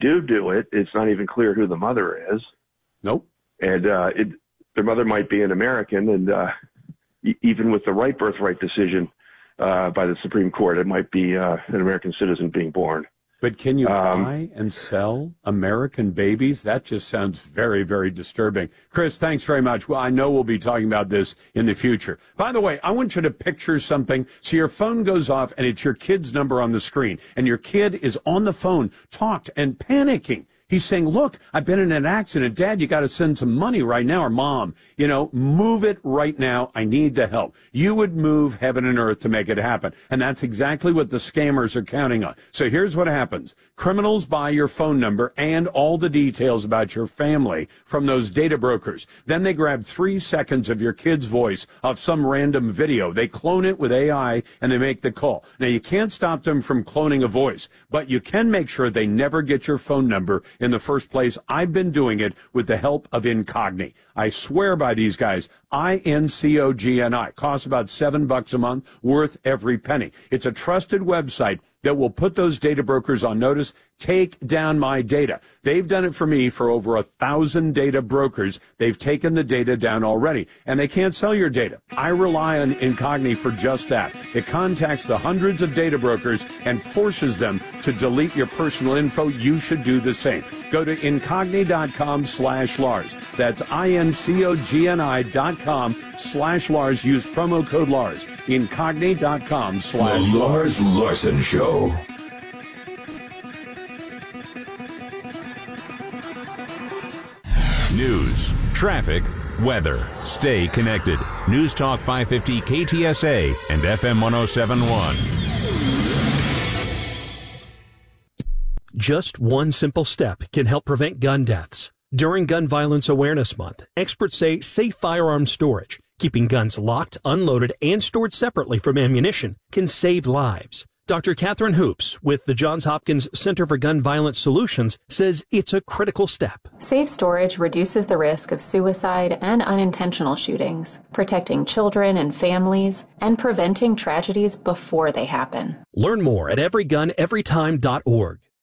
do it, it's not even clear who the mother is. Nope. And their mother might be an American, and even with the right birthright decision by the Supreme Court, it might be an American citizen being born. But can you buy and sell American babies? That just sounds very, very disturbing. Chris, thanks very much. Well, I know we'll be talking about this in the future. By the way, I want you to picture something. So your phone goes off and it's your kid's number on the screen. And your kid is on the phone, talked and panicking. He's saying, look, I've been in an accident. Dad, you got to send some money right now. Or Mom, move it right now. I need the help. You would move heaven and earth to make it happen. And that's exactly what the scammers are counting on. So here's what happens. Criminals buy your phone number and all the details about your family from those data brokers. Then they grab 3 seconds of your kid's voice of some random video. They clone it with AI and they make the call. Now, you can't stop them from cloning a voice, but you can make sure they never get your phone number in the first place. I've been doing it with the help of Incogni. I swear by these guys. INCOGNI. Costs about $7 a month, worth every penny. It's a trusted website that will put those data brokers on notice. Take down my data. They've done it for me for over 1,000 data brokers. They've taken the data down already, and they can't sell your data. I rely on Incogni for just that. It contacts the hundreds of data brokers and forces them to delete your personal info. You should do the same. Go to Incogni.com/Lars. That's INCOGNI.com/Lars. Use promo code Lars. Incogni.com/Lars. The Lars Larson Show. News, traffic, weather. Stay connected. News Talk 550 KTSA and FM 107.1. Just one simple step can help prevent gun deaths. During Gun Violence Awareness Month, experts say safe firearm storage, keeping guns locked, unloaded, and stored separately from ammunition, can save lives. Dr. Catherine Hoops with the Johns Hopkins Center for Gun Violence Solutions says it's a critical step. Safe storage reduces the risk of suicide and unintentional shootings, protecting children and families, and preventing tragedies before they happen. Learn more at everyguneverytime.org.